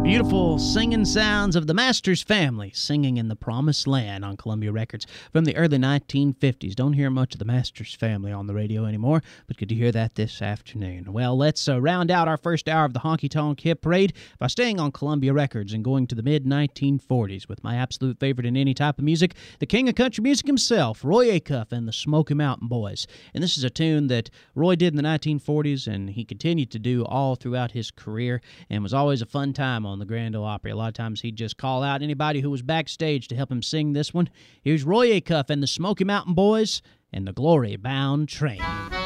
Beautiful singing sounds of the Masters family singing in the Promised Land on Columbia Records from the early 1950s. Don't hear much of the Masters family on the radio anymore, but good to hear that this afternoon. Well, let's round out our first hour of the Honky Tonk Hit Parade by staying on Columbia Records and going to the mid-1940s with my absolute favorite in any type of music, the king of country music himself, Roy Acuff and the Smoky Mountain Boys. And this is a tune that Roy did in the 1940s and he continued to do all throughout his career and was always a fun time on the Grand Ole Opry. A lot of times he'd just call out anybody who was backstage to help him sing this one. Here's Roy Acuff and the Smoky Mountain Boys and the Glory Bound Train.